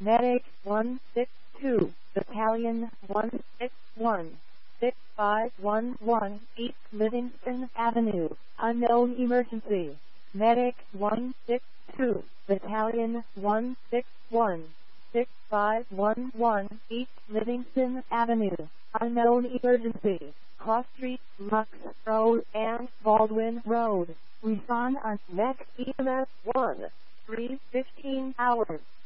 Medic 162, Battalion 161, 6511, East Livingston Avenue, unknown emergency. Medic 162, Battalion 161, 6511, East Livingston Avenue, unknown emergency. Cross Street, Lux Road, and Baldwin Road. Respond on next EMS 1, 3:15 hours.